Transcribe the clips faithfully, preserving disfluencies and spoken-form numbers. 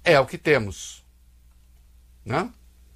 é o que temos. Né?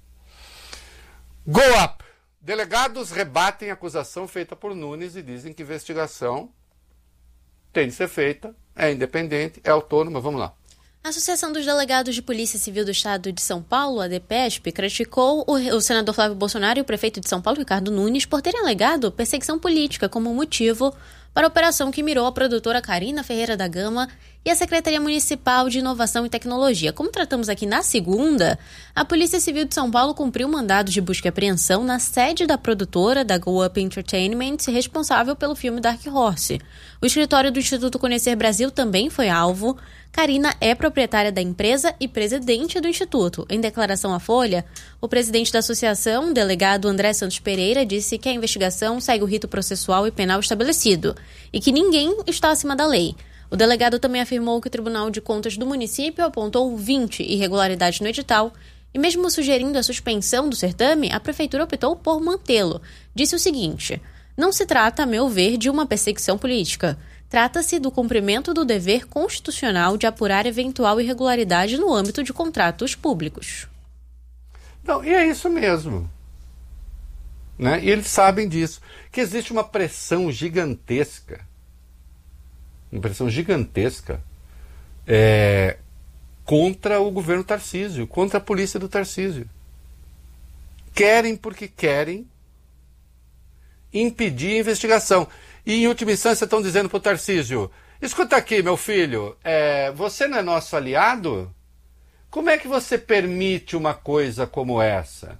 Go up! Delegados rebatem a acusação feita por Nunes e dizem que a investigação tem de ser feita, é independente, é autônoma. Vamos lá. A Associação dos Delegados de Polícia Civil do Estado de São Paulo, a ADPESP, criticou o, o senador Flávio Bolsonaro e o prefeito de São Paulo, Ricardo Nunes, por terem alegado perseguição política como motivo para a operação que mirou a produtora Carina Ferreira da Gama e a Secretaria Municipal de Inovação e Tecnologia. Como tratamos aqui na segunda, a Polícia Civil de São Paulo cumpriu um mandado de busca e apreensão na sede da produtora da Go Up Entertainment, responsável pelo filme Dark Horse. O escritório do Instituto Conhecer Brasil também foi alvo. Carina é proprietária da empresa e presidente do Instituto. Em declaração à Folha, o presidente da associação, o delegado André Santos Pereira, disse que a investigação segue o rito processual e penal estabelecido e que ninguém está acima da lei. O delegado também afirmou que o Tribunal de Contas do município apontou vinte irregularidades no edital e, mesmo sugerindo a suspensão do certame, a prefeitura optou por mantê-lo. Disse o seguinte: não se trata, a meu ver, de uma perseguição política. Trata-se do cumprimento do dever constitucional de apurar eventual irregularidade no âmbito de contratos públicos. Não, e é isso mesmo. Né? E eles sabem disso. Que existe uma pressão gigantesca. Uma pressão gigantesca é, contra o governo Tarcísio, contra a polícia do Tarcísio. Querem porque querem impedir a investigação. E, em última instância, estão dizendo para o Tarcísio: escuta aqui, meu filho, é, você não é nosso aliado? Como é que você permite uma coisa como essa?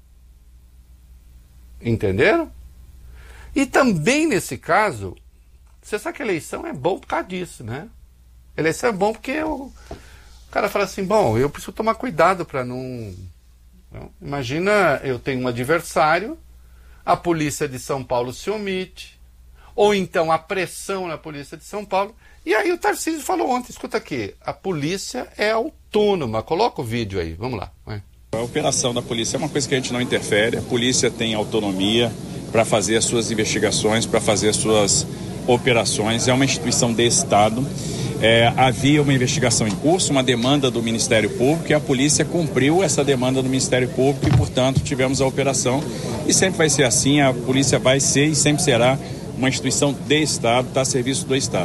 Entenderam? E também, nesse caso, você sabe que a eleição é bom por causa disso, né? A eleição é bom porque o, o cara fala assim: bom, eu preciso tomar cuidado para não... não... Imagina, eu tenho um adversário, a polícia de São Paulo se omite, ou então a pressão na polícia de São Paulo. E aí o Tarcísio falou ontem: escuta aqui, a polícia é autônoma. Coloca o vídeo aí, vamos lá. Vai. A operação da polícia é uma coisa que a gente não interfere. A polícia tem autonomia para fazer as suas investigações, para fazer as suas operações. É uma instituição de Estado. É, havia uma investigação em curso, uma demanda do Ministério Público, e a polícia cumpriu essa demanda do Ministério Público e, portanto, tivemos a operação. E sempre vai ser assim, a polícia vai ser e sempre será uma instituição de Estado, está a serviço do Estado.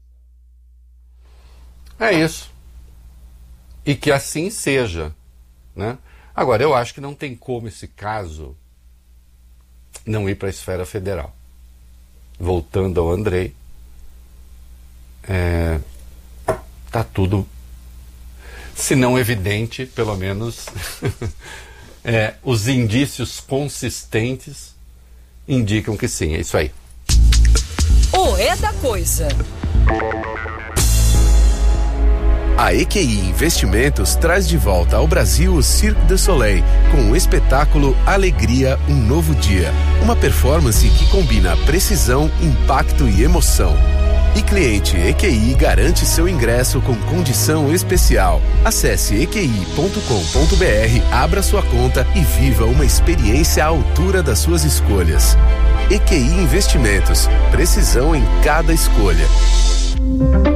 É isso. E que assim seja. Né? Agora, eu acho que não tem como esse caso não ir para a esfera federal. Voltando ao Andrei, é, tá tudo, se não evidente, pelo menos é, os indícios consistentes indicam que sim, é isso aí. O É da Coisa. A E Q I Investimentos traz de volta ao Brasil o Cirque du Soleil com o espetáculo Alegria, um Novo Dia. Uma performance que combina precisão, impacto e emoção. E cliente E Q I garante seu ingresso com condição especial. Acesse e q i ponto com ponto b r, abra sua conta e viva uma experiência à altura das suas escolhas. E Q I Investimentos, precisão em cada escolha.